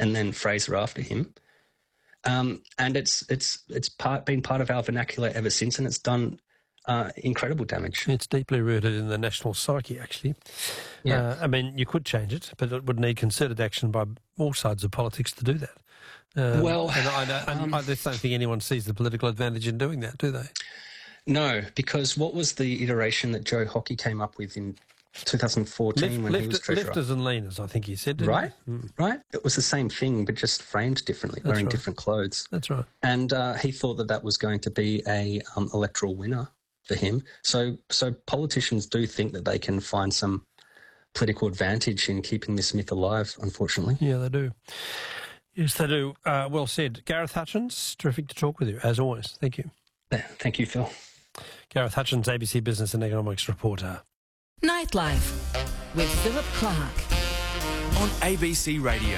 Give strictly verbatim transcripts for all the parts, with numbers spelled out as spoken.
and then Fraser after him. Um, and it's it's it's part, been part of our vernacular ever since, and it's done uh, incredible damage. It's deeply rooted in the national psyche, actually. Yeah. Uh, I mean, you could change it, but it would need concerted action by all sides of politics to do that. Um, well, and I, and um, I just don't think anyone sees the political advantage in doing that, do they? No, because what was the iteration that Joe Hockey came up with in two thousand fourteen Lift, when lift, he was treasurer? Lifters and leaners, I think he said, didn't Right, he? Mm. right. It was the same thing, but just framed differently, That's wearing right. different clothes. That's right. And uh, he thought that that was going to be a um, electoral winner for him. So, so politicians do think that they can find some political advantage in keeping this myth alive, unfortunately. Yeah, they do. Yes, they do. Uh, well said. Gareth Hutchins, terrific to talk with you, as always. Thank you. Thank you, Phil. Gareth Hutchins, A B C Business and Economics reporter. Nightlife with Philip Clark on A B C Radio.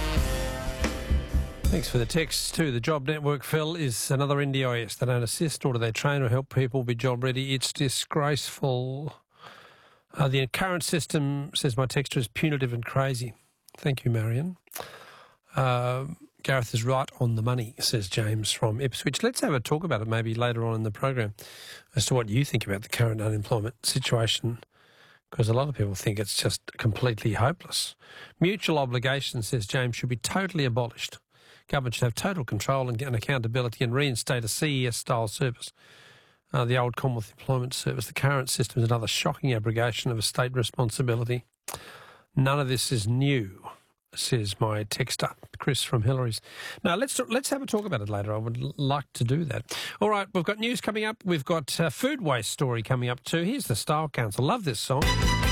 Thanks for the text too. The Job Network, Phil, is another N D I S. They don't assist or do they train or help people be job ready. It's disgraceful. Uh, the current system, says my texter, is punitive and crazy. Thank you, Marion. Uh, Gareth is right on the money, says James from Ipswich. Let's have a talk about it maybe later on in the program as to what you think about the current unemployment situation, because a lot of people think it's just completely hopeless. Mutual obligation, says James, should be totally abolished. Government should have total control and accountability and reinstate a C E S-style service, uh, the old Commonwealth Employment Service. The current system is another shocking abrogation of a state responsibility. None of this is new, says my texter, Chris from Hillary's. Now, let's let's have a talk about it later. I would l- like to do that. All right, we've got news coming up. We've got a food waste story coming up too. Here's the Style Council. Love this song.